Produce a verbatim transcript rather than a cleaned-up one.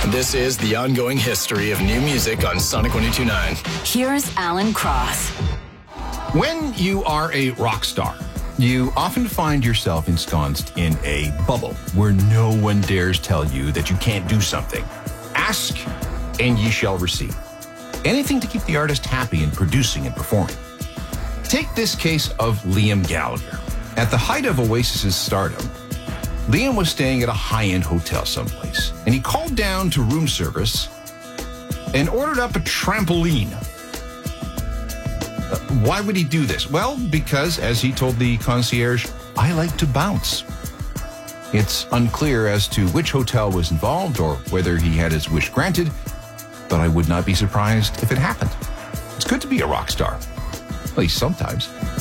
This is the ongoing history of new music on Sonic one oh two point nine. Here's Alan Cross. When you are a rock star, you often find yourself ensconced in a bubble where no one dares tell you that you can't do something. Ask, and ye shall receive. Anything to keep the artist happy in producing and performing. Take this case of Liam Gallagher. At the height of Oasis's stardom, Liam was staying at a high-end hotel someplace, and he called down to room service and ordered up a trampoline. Uh, why would he do this? Well, because, as he told the concierge, I like to bounce. It's unclear as to which hotel was involved or whether he had his wish granted, but I would not be surprised if it happened. It's good to be a rock star, at least sometimes.